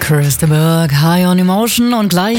Chris de Burgh, High on Emotion und gleich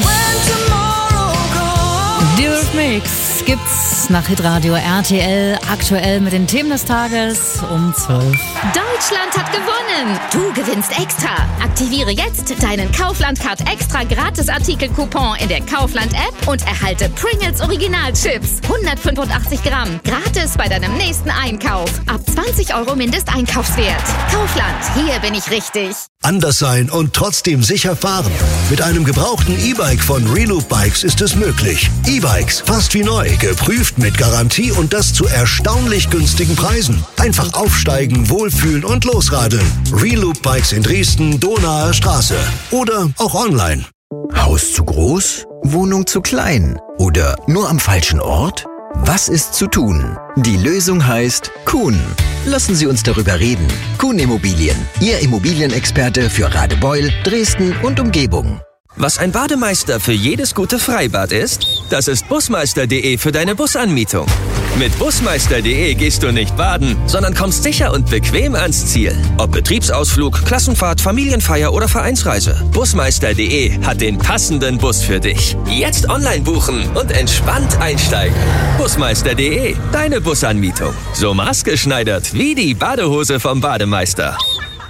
The Mix gibt's nach Hitradio RTL aktuell mit den Themen des Tages um 12. Deutschland hat gewonnen! Du gewinnst extra! Aktiviere jetzt deinen Kaufland-Card extra Gratis-Artikel-Coupon in der Kaufland-App und erhalte Pringles Original-Chips. 185 Gramm. Gratis bei deinem nächsten Einkauf. Ab 20 € Mindesteinkaufswert. Kaufland, hier bin ich richtig. Anders sein und trotzdem sicher fahren. Mit einem gebrauchten E-Bike von Reloop Bikes ist es möglich. E-Bikes, fast wie neu, geprüft mit Garantie und das zu erstaunlich günstigen Preisen. Einfach aufsteigen, wohlfühlen und losradeln. Reloop Bikes in Dresden, Donaer Straße. Oder auch online. Haus zu groß? Wohnung zu klein? Oder nur am falschen Ort? Was ist zu tun? Die Lösung heißt Kuhn. Lassen Sie uns darüber reden. Kuhn Immobilien, Ihr Immobilienexperte für Radebeul, Dresden und Umgebung. Was ein Bademeister für jedes gute Freibad ist, das ist Busmeister.de für deine Busanmietung. Mit Busmeister.de gehst du nicht baden, sondern kommst sicher und bequem ans Ziel. Ob Betriebsausflug, Klassenfahrt, Familienfeier oder Vereinsreise. Busmeister.de hat den passenden Bus für dich. Jetzt online buchen und entspannt einsteigen. Busmeister.de, deine Busanmietung. So maßgeschneidert wie die Badehose vom Bademeister.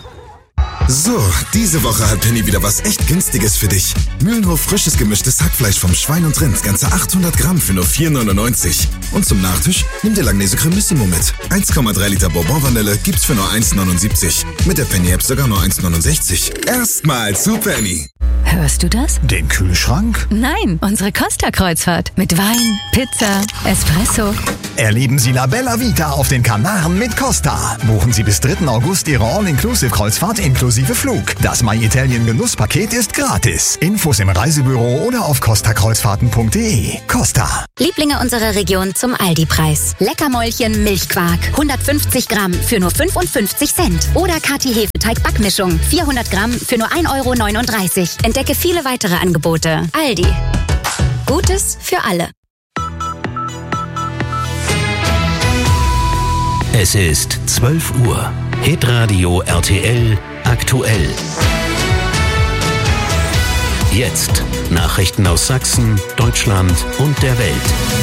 So, diese Woche hat Penny wieder was echt Günstiges für dich. Mühlenhof frisches gemischtes Hackfleisch vom Schwein und Rind, ganze 800 Gramm für nur 4,99. Und zum Nachtisch nimm dir Langnese Cremissimo mit. 1,3 Liter Bourbon-Vanille gibt's für nur 1,79. Mit der Penny-App sogar nur 1,69. Erstmal zu Penny. Hörst du das? Den Kühlschrank? Nein, unsere Costa-Kreuzfahrt. Mit Wein, Pizza, Espresso. Erleben Sie La Bella Vita auf den Kanaren mit Costa. Buchen Sie bis 3. August Ihre All-Inclusive-Kreuzfahrt inklusive Flug. Das My Italien Genusspaket ist gratis. Infos im Reisebüro oder auf costakreuzfahrten.de. Costa. Lieblinge unserer Region zum Aldi-Preis. Leckermäulchen Milchquark. 150 Gramm für nur 55 Cent. Oder Kati Hefeteig Backmischung. 400 Gramm für nur 1,39 €. Entdecke viele weitere Angebote. Aldi. Gutes für alle. Es ist 12 Uhr. Hitradio RTL aktuell. Jetzt Nachrichten aus Sachsen, Deutschland und der Welt.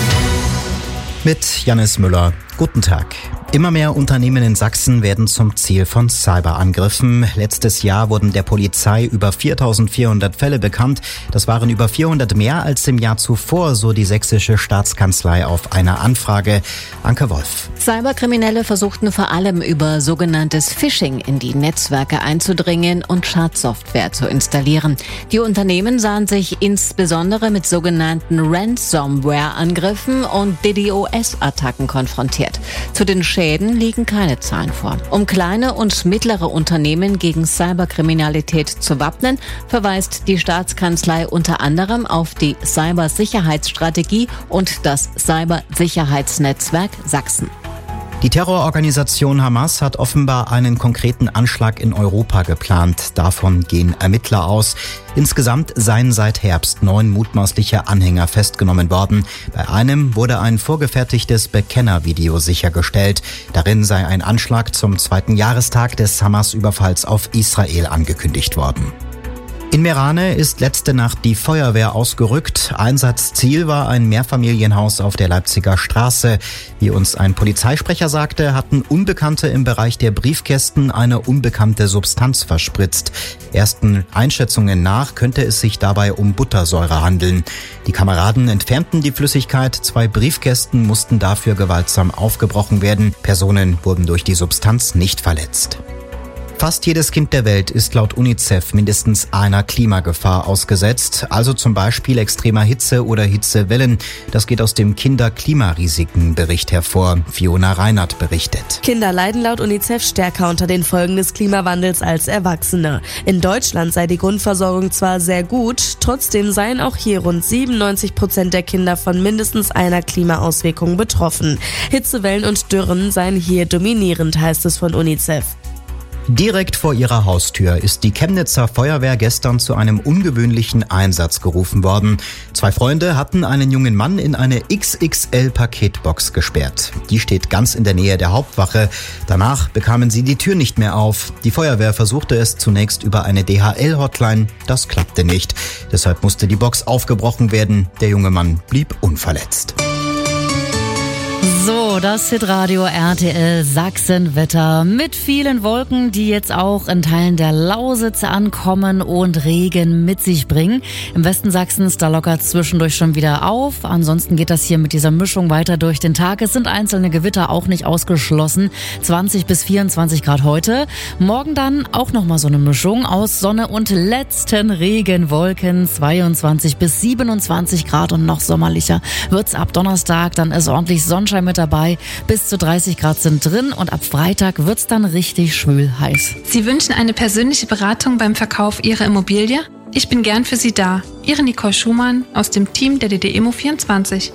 Mit Jannis Müller. Guten Tag. Immer mehr Unternehmen in Sachsen werden zum Ziel von Cyberangriffen. Letztes Jahr wurden der Polizei über 4.400 Fälle bekannt. Das waren über 400 mehr als im Jahr zuvor, so die sächsische Staatskanzlei auf einer Anfrage. Anke Wolf. Cyberkriminelle versuchten vor allem über sogenanntes Phishing in die Netzwerke einzudringen und Schadsoftware zu installieren. Die Unternehmen sahen sich insbesondere mit sogenannten Ransomware-Angriffen und DDoS-Attacken konfrontiert. Zu den Schäden liegen keine Zahlen vor. Um kleine und mittlere Unternehmen gegen Cyberkriminalität zu wappnen, verweist die Staatskanzlei unter anderem auf die Cybersicherheitsstrategie und das Cybersicherheitsnetzwerk Sachsen. Die Terrororganisation Hamas hat offenbar einen konkreten Anschlag in Europa geplant. Davon gehen Ermittler aus. Insgesamt seien seit Herbst 9 mutmaßliche Anhänger festgenommen worden. Bei einem wurde ein vorgefertigtes Bekennervideo sichergestellt. Darin sei ein Anschlag zum 2. Jahrestag des Hamas-Überfalls auf Israel angekündigt worden. In Meerane ist letzte Nacht die Feuerwehr ausgerückt. Einsatzziel war ein Mehrfamilienhaus auf der Leipziger Straße. Wie uns ein Polizeisprecher sagte, hatten Unbekannte im Bereich der Briefkästen eine unbekannte Substanz verspritzt. Ersten Einschätzungen nach könnte es sich dabei um Buttersäure handeln. Die Kameraden entfernten die Flüssigkeit. 2 Briefkästen mussten dafür gewaltsam aufgebrochen werden. Personen wurden durch die Substanz nicht verletzt. Fast jedes Kind der Welt ist laut UNICEF mindestens einer Klimagefahr ausgesetzt, also zum Beispiel extremer Hitze oder Hitzewellen. Das geht aus dem Kinder-Klimarisiken-Bericht hervor. Fiona Reinhardt berichtet. Kinder leiden laut UNICEF stärker unter den Folgen des Klimawandels als Erwachsene. In Deutschland sei die Grundversorgung zwar sehr gut, trotzdem seien auch hier rund 97% der Kinder von mindestens einer Klimaauswirkung betroffen. Hitzewellen und Dürren seien hier dominierend, heißt es von UNICEF. Direkt vor ihrer Haustür ist die Chemnitzer Feuerwehr gestern zu einem ungewöhnlichen Einsatz gerufen worden. 2 Freunde hatten einen jungen Mann in eine XXL-Paketbox gesperrt. Die steht ganz in der Nähe der Hauptwache. Danach bekamen sie die Tür nicht mehr auf. Die Feuerwehr versuchte es zunächst über eine DHL-Hotline. Das klappte nicht. Deshalb musste die Box aufgebrochen werden. Der junge Mann blieb unverletzt. So, das Hitradio RTL Sachsenwetter mit vielen Wolken, die jetzt auch in Teilen der Lausitz ankommen und Regen mit sich bringen. Im Westen Sachsens, da lockert zwischendurch schon wieder auf. Ansonsten geht das hier mit dieser Mischung weiter durch den Tag. Es sind einzelne Gewitter auch nicht ausgeschlossen. 20 bis 24 Grad heute. Morgen dann auch nochmal so eine Mischung aus Sonne und letzten Regenwolken. 22 bis 27 Grad und noch sommerlicher wird's ab Donnerstag. Dann ist ordentlich Sonnenschein mit dabei. Bis zu 30 Grad sind drin und ab Freitag wird's dann richtig schwül heiß. Sie wünschen eine persönliche Beratung beim Verkauf Ihrer Immobilie? Ich bin gern für Sie da. Ihre Nicole Schumann aus dem Team der DDEMO24.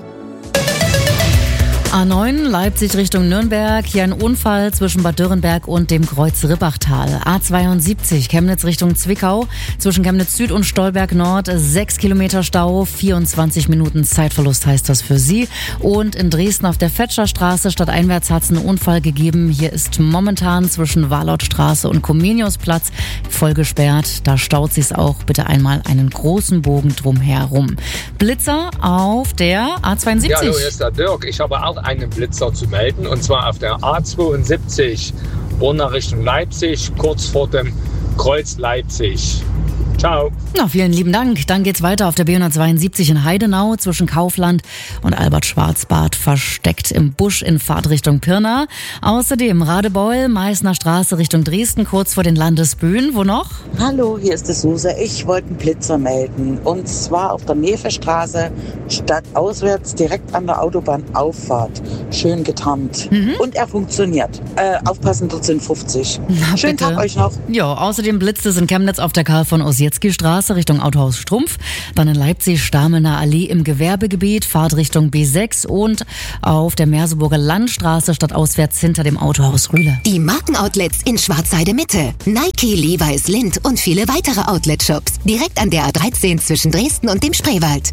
A9 Leipzig Richtung Nürnberg. Hier ein Unfall zwischen Bad Dürrenberg und dem Kreuz-Rippachtal. A72 Chemnitz Richtung Zwickau. Zwischen Chemnitz Süd und Stolberg Nord 6 Kilometer Stau. 24 Minuten Zeitverlust heißt das für Sie. Und in Dresden auf der Fetscherstraße stadteinwärts hat es einen Unfall gegeben. Hier ist momentan zwischen Warlautstraße und Comeniusplatz voll gesperrt. Da staut sich's auch. Bitte einmal einen großen Bogen drumherum. Blitzer auf der A72. Ja, hallo, hier ist der Dirk. Ich habe auch einen Blitzer zu melden, und zwar auf der A72 Brunner Richtung Leipzig, kurz vor dem Kreuz Leipzig. Ciao. Na, vielen lieben Dank. Dann geht's weiter auf der B172 in Heidenau zwischen Kaufland und Albert-Schwarzbad versteckt im Busch in Fahrtrichtung Pirna. Außerdem Radebeul, Meißner Straße Richtung Dresden, kurz vor den Landesbühnen. Wo noch? Hallo, hier ist die Suse. Ich wollte einen Blitzer melden. Und zwar auf der Nevestraße, stadtauswärts, direkt an der Autobahnauffahrt. Schön getarnt. Und er funktioniert. Aufpassen, dort sind 50. Schönen Tag euch noch. Ja, außerdem blitzt es in Chemnitz auf der Karl von Ossietzky-Straße Richtung Autohaus Strumpf. Dann in Leipzig Stamelner Allee im Gewerbegebiet, Fahrt Richtung B6 und auf der Merseburger Landstraße stadtauswärts hinter dem Autohaus Rühle. Die Markenoutlets in Schwarzheide Mitte. Nike, Levi's, Lindt und viele weitere Outlet-Shops. Direkt an der A13 zwischen Dresden und dem Spreewald.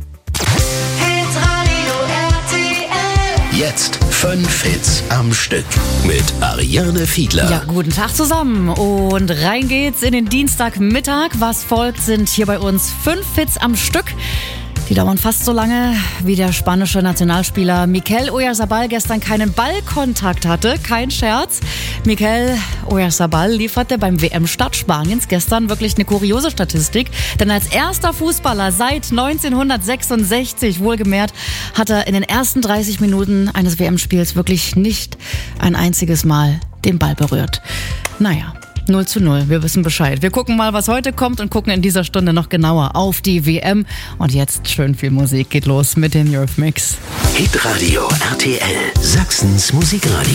Jetzt 5 Hits am Stück mit Ariane Fiedler. Ja, guten Tag zusammen und rein geht's in den Dienstagmittag. Was folgt, sind hier bei uns 5 Hits am Stück. Die dauern fast so lange, wie der spanische Nationalspieler Mikel Oyarzabal gestern keinen Ballkontakt hatte. Kein Scherz. Mikel Oyarzabal lieferte beim WM-Start Spaniens gestern wirklich eine kuriose Statistik. Denn als erster Fußballer seit 1966, wohlgemerkt, hat er in den ersten 30 Minuten eines WM-Spiels wirklich nicht ein einziges Mal den Ball berührt. Naja. 0:0, wir wissen Bescheid. Wir gucken mal, was heute kommt und gucken in dieser Stunde noch genauer auf die WM. Und jetzt schön viel Musik. Geht los mit dem Eurythmics. Hitradio RTL, Sachsens Musikradio.